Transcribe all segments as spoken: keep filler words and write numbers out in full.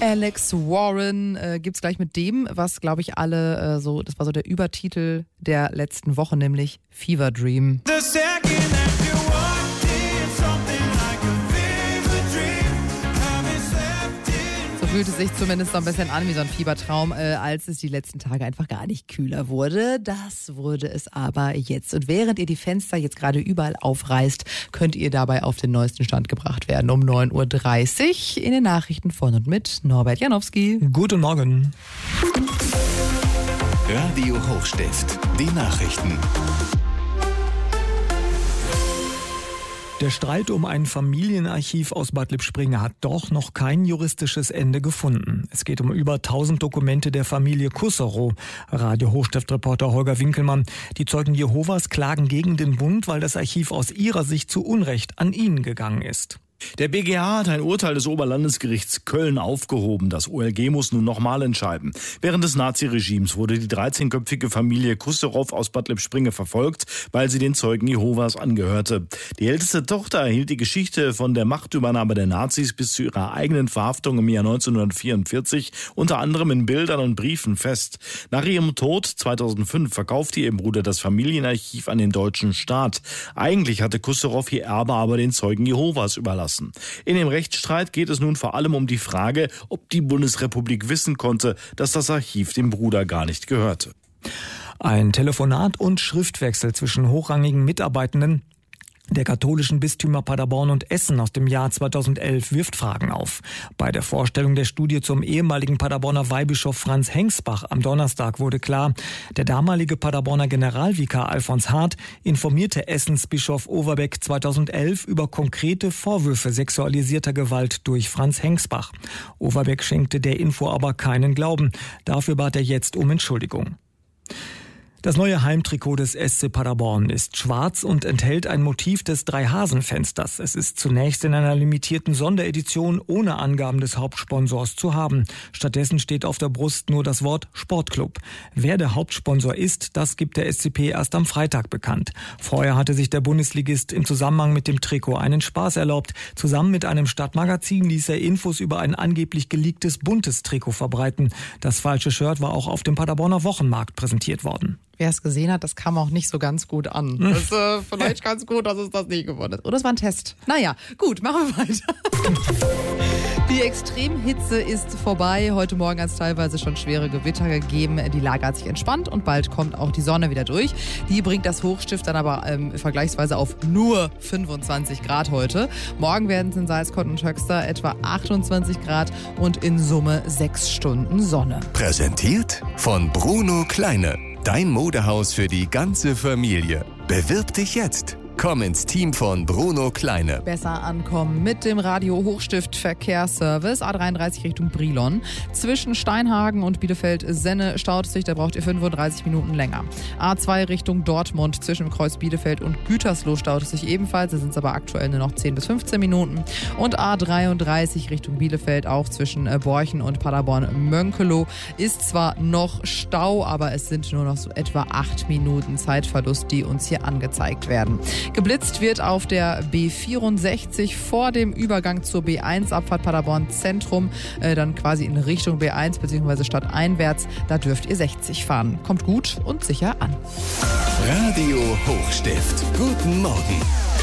Alex Warren äh, gibt's gleich mit dem, was, glaube ich, alle äh, so, das war so der Übertitel der letzten Woche, nämlich Fever Dream. Fühlt es sich zumindest so ein bisschen an wie so ein Fiebertraum, äh, als es die letzten Tage einfach gar nicht kühler wurde. Das wurde es aber jetzt. Und während ihr die Fenster jetzt gerade überall aufreißt, könnt ihr dabei auf den neuesten Stand gebracht werden. Um neun Uhr dreißig in den Nachrichten von und mit Norbert Janowski. Guten Morgen. Radio Hochstift, die Nachrichten. Der Streit um ein Familienarchiv aus Bad Lippspringe hat doch noch kein juristisches Ende gefunden. Es geht um über tausend Dokumente der Familie Kusserow. Radio Hochstift-Reporter Holger Winkelmann. Die Zeugen Jehovas klagen gegen den Bund, weil das Archiv aus ihrer Sicht zu Unrecht an ihnen gegangen ist. Der B G H hat ein Urteil des Oberlandesgerichts Köln aufgehoben. Das O L G muss nun nochmal entscheiden. Während des Naziregimes wurde die dreizehnköpfige Familie Kusserow aus Bad Lippspringe verfolgt, weil sie den Zeugen Jehovas angehörte. Die älteste Tochter erhielt die Geschichte von der Machtübernahme der Nazis bis zu ihrer eigenen Verhaftung im Jahr neunzehnhundertvierundvierzig unter anderem in Bildern und Briefen fest. Nach ihrem Tod zweitausendfünf verkaufte ihr Bruder das Familienarchiv an den deutschen Staat. Eigentlich hatte Kusserow ihr Erbe aber den Zeugen Jehovas überlassen. In dem Rechtsstreit geht es nun vor allem um die Frage, ob die Bundesrepublik wissen konnte, dass das Archiv dem Bruder gar nicht gehörte. Ein Telefonat und Schriftwechsel zwischen hochrangigen Mitarbeitenden der katholischen Bistümer Paderborn und Essen aus dem Jahr zweitausendelf wirft Fragen auf. Bei der Vorstellung der Studie zum ehemaligen Paderborner Weihbischof Franz Hengsbach am Donnerstag wurde klar, der damalige Paderborner Generalvikar Alfons Hart informierte Essens Bischof Overbeck zweitausendelf über konkrete Vorwürfe sexualisierter Gewalt durch Franz Hengsbach. Overbeck schenkte der Info aber keinen Glauben. Dafür bat er jetzt um Entschuldigung. Das neue Heimtrikot des S C Paderborn ist schwarz und enthält ein Motiv des Drei-Hasen-Fensters. Es ist zunächst in einer limitierten Sonderedition ohne Angaben des Hauptsponsors zu haben. Stattdessen steht auf der Brust nur das Wort Sportclub. Wer der Hauptsponsor ist, das gibt der S C P erst am Freitag bekannt. Vorher hatte sich der Bundesligist im Zusammenhang mit dem Trikot einen Spaß erlaubt. Zusammen mit einem Stadtmagazin ließ er Infos über ein angeblich geleaktes buntes Trikot verbreiten. Das falsche Shirt war auch auf dem Paderborner Wochenmarkt präsentiert worden. Wer es gesehen hat, das kam auch nicht so ganz gut an. Das ist äh, vielleicht ganz gut, dass es das nicht geworden ist. Oder es war ein Test. Naja, gut, machen wir weiter. Die Extremhitze ist vorbei. Heute Morgen hat es teilweise schon schwere Gewitter gegeben. Die Lage hat sich entspannt und bald kommt auch die Sonne wieder durch. Die bringt das Hochstift dann aber ähm, vergleichsweise auf nur fünfundzwanzig Grad heute. Morgen werden es in Salzkott und Höxter etwa achtundzwanzig Grad und in Summe sechs Stunden Sonne. Präsentiert von Bruno Kleine. Dein Modehaus für die ganze Familie. Bewirb dich jetzt. Komm ins Team von Bruno Kleine. Besser ankommen mit dem Radio Hochstift Verkehrsservice. A dreiunddreißig Richtung Brilon. Zwischen Steinhagen und Bielefeld-Senne staut sich, da braucht ihr fünfunddreißig Minuten länger. A zwei Richtung Dortmund zwischen Kreuz Bielefeld und Gütersloh staut es sich ebenfalls. Da sind es aber aktuell nur noch zehn bis fünfzehn Minuten. Und A dreiunddreißig Richtung Bielefeld auch zwischen Borchen und Paderborn-Mönkelow ist zwar noch Stau, aber es sind nur noch so etwa acht Minuten Zeitverlust, die uns hier angezeigt werden. Geblitzt wird auf der B vierundsechzig vor dem Übergang zur B eins, Abfahrt Paderborn Zentrum, äh, dann quasi in Richtung B eins bzw. stadteinwärts. Da dürft ihr sechzig fahren. Kommt gut und sicher an. Radio Hochstift. Guten Morgen.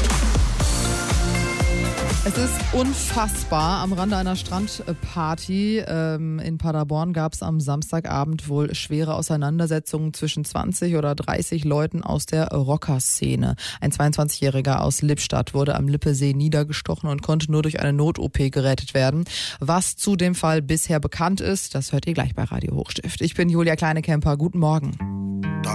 Es ist unfassbar. Am Rande einer Strandparty ähm, in Paderborn gab es am Samstagabend wohl schwere Auseinandersetzungen zwischen zwanzig oder dreißig Leuten aus der Rockerszene. Ein zweiundzwanzigjähriger aus Lippstadt wurde am Lippesee niedergestochen und konnte nur durch eine Not-O P gerettet werden. Was zu dem Fall bisher bekannt ist, das hört ihr gleich bei Radio Hochstift. Ich bin Julia Kleinekemper. Guten Morgen.